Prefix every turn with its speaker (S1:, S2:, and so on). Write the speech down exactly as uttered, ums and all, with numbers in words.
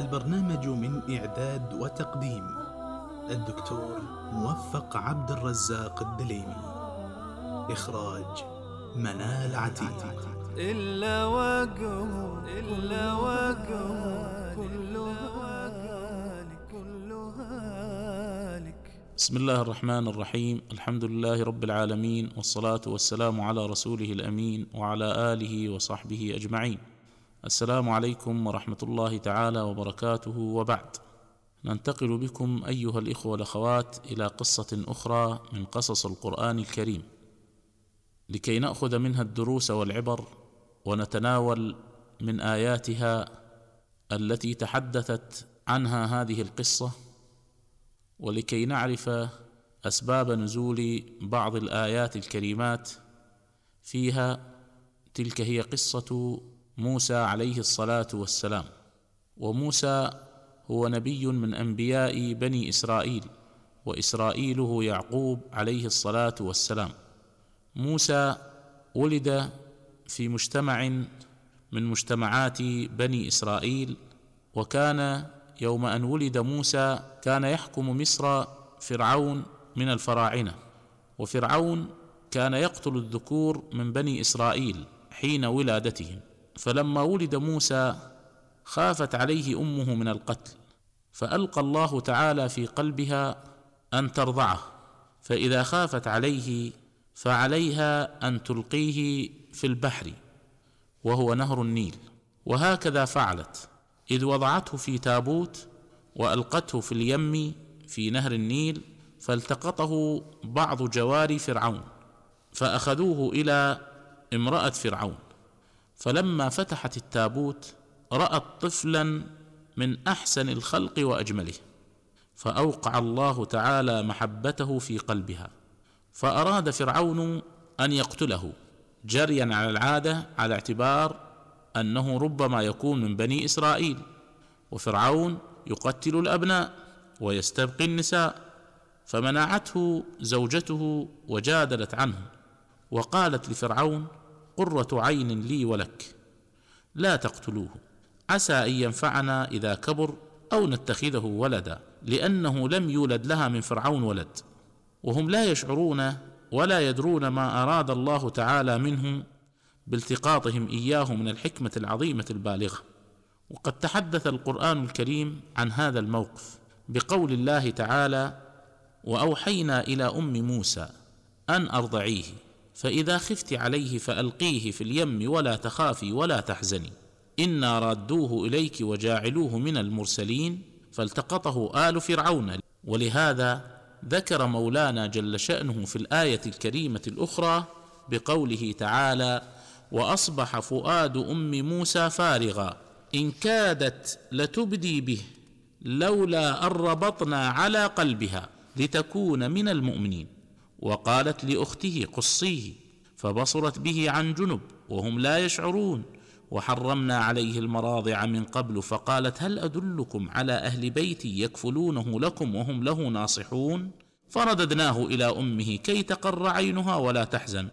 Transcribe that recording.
S1: البرنامج من إعداد وتقديم الدكتور موفق عبد الرزاق الدليمي. إخراج منال عتيق.
S2: إلا وجهه إلا وجهه كلها هالك كلها هالك.
S3: بسم الله الرحمن الرحيم. الحمد لله رب العالمين، والصلاة والسلام على رسوله الأمين وعلى آله وصحبه أجمعين. السلام عليكم ورحمة الله تعالى وبركاته، وبعد. ننتقل بكم أيها الإخوة والأخوات إلى قصة أخرى من قصص القرآن الكريم، لكي نأخذ منها الدروس والعبر، ونتناول من آياتها التي تحدثت عنها هذه القصة، ولكي نعرف أسباب نزول بعض الآيات الكريمات فيها. تلك هي قصة موسى عليه الصلاة والسلام. وموسى هو نبي من أنبياء بني إسرائيل، وإسرائيل هو يعقوب عليه الصلاة والسلام. موسى ولد في مجتمع من مجتمعات بني إسرائيل، وكان يوم أن ولد موسى كان يحكم مصر فرعون من الفراعنة، وفرعون كان يقتل الذكور من بني إسرائيل حين ولادتهم. فلما ولد موسى خافت عليه أمه من القتل، فألقى الله تعالى في قلبها أن ترضعه، فإذا خافت عليه فعليها أن تلقيه في البحر وهو نهر النيل. وهكذا فعلت، إذ وضعته في تابوت وألقته في اليم في نهر النيل، فالتقطه بعض جواري فرعون فأخذوه إلى امرأة فرعون. فلما فتحت التابوت رأت طفلا من أحسن الخلق وأجمله، فأوقع الله تعالى محبته في قلبها، فأراد فرعون أن يقتله جريا على العادة، على اعتبار أنه ربما يكون من بني إسرائيل، وفرعون يقتل الأبناء ويستبقي النساء. فمنعته زوجته وجادلت عنه، وقالت لفرعون: قرة عين لي ولك، لا تقتلوه، عسى أن ينفعنا إذا كبر أو نتخذه ولدا، لأنه لم يولد لها من فرعون ولد. وهم لا يشعرون ولا يدرون ما أراد الله تعالى منهم بالتقاطهم إياه من الحكمة العظيمة البالغة. وقد تحدث القرآن الكريم عن هذا الموقف بقول الله تعالى: وأوحينا إلى أم موسى أن أرضعيه، فإذا خفت عليه فألقيه في اليم ولا تخافي ولا تحزني، إنا رادوه إليك وجاعلوه من المرسلين. فالتقطه آل فرعون. ولهذا ذكر مولانا جل شأنه في الآية الكريمة الأخرى بقوله تعالى: وأصبح فؤاد أم موسى فارغا إن كادت لتبدي به لولا أن ربطنا على قلبها لتكون من المؤمنين. وقالت لأخته قصيه، فبصرت به عن جنب وهم لا يشعرون. وحرمنا عليه المراضع من قبل، فقالت: هل أدلكم على أهل بيت يكفلونه لكم وهم له ناصحون؟ فرددناه إلى أمه كي تقر عينها ولا تحزن